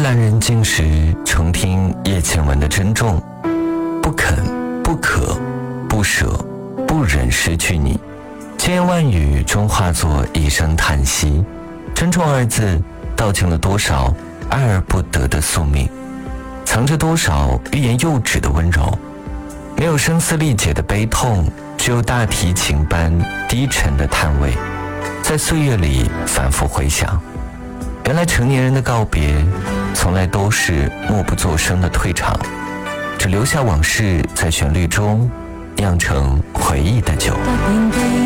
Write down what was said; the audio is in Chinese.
阑人静时，重听叶倩文的珍重。不肯，不可，不舍，不忍失去你，千言万语终化作一声叹息。珍重二字道尽了多少爱而不得的宿命，藏着多少欲言又止的温柔。没有声嘶力竭的悲痛，只有大提琴般低沉的叹味，在岁月里反复回响。原来成年人的告别从来都是默不作声的退场，只留下往事在旋律中酿成回忆的酒。